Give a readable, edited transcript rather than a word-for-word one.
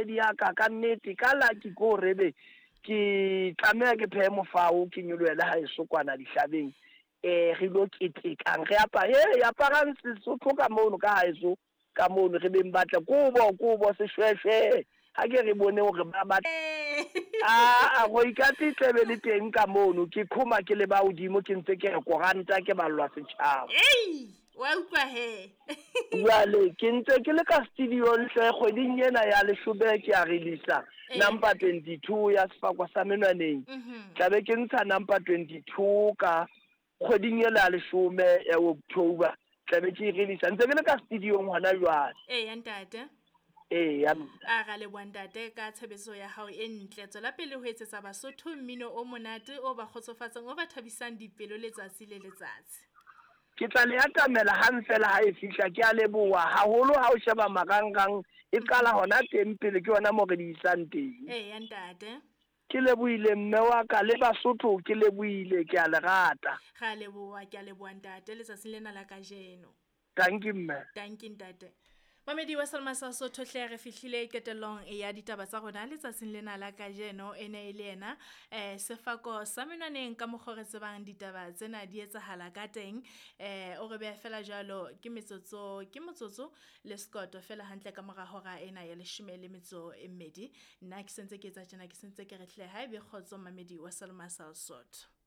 lesedi ya ka nnete ka la ke go rebe ke tlameha ke phe mofao ke nyoloele ha eso kwana dihlabeng re lo ketekang re aparang Sesotho ka mono ka haeso ka mono re beng batla kubo seshweshwe ha ke re bone hore ba go ikati tlebe le teng ka mono ke khoma ke le ba udimo ke ntse ke re koranta ke ballwa setšhaba wa utlwa he jale ke ntse ke le ka studio ntle kgweding ena ya leshobe ke a releasa number 22 ya sefakwa sa menwaneng tlabe ke ntsha number 22 ka kgweding ela ya leshome ya October tlabe ke releasa ntse ke le ka studio hona jwale ya ntate ya ga le bwantate ka tshebetso ya hao e ntle tswela pele ho etsetsa Basotho mmino o monate o ba khotsofatsang o ba thabisang dipelo letsatsi le letsatsi ke tla le atamela hang fela ha e fihla ke a leboha haholo ha o sheba marangrang e qala hona teng pele ke yona mo re di isang teng ya ntate ke lebohile mme wa ka le Basotho ke lebohile ke a le rata ga leboha ke a leboha ntate letsatsi lena la kajeno thank you mme thank you ntate Mamedi wa Salma sa Sotho hle re fihlile qetellong ya ditaba tsa rona letsatsing lena la kajeno ene ile yena sefako sa menwaneng ka mokgwa re tsebang ditaba tsena di etsahala ka teng o re be fela jalo ke motsotso le Scott fela hantle ka mora hora ena ya 12 nna ke sentse ke etsa tjena ke sentse ke re hle ha ebe khotso Mamedi wa Salma sa Sotho